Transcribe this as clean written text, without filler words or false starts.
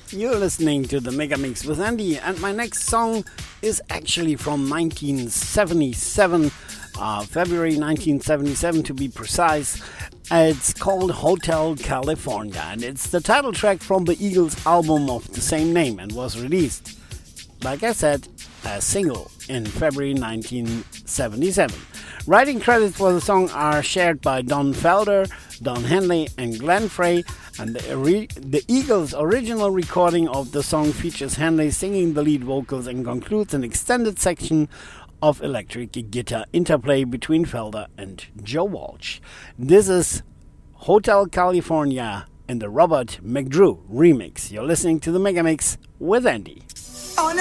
You're listening to the Mega Mix with Andy, and my next song is actually from 1977, February 1977 to be precise. It's called Hotel California, and it's the title track from the Eagles album of the same name and was released, like I said, as single in February 1977. Writing credits for the song are shared by Don Felder, Don Henley, and Glenn Frey, and the Eagles' original recording of the song features Henley singing the lead vocals and concludes an extended section of electric guitar interplay between Felder and Joe Walsh. This is Hotel California in the Robert McDrew remix. You're listening to the Mega Mix with Andy.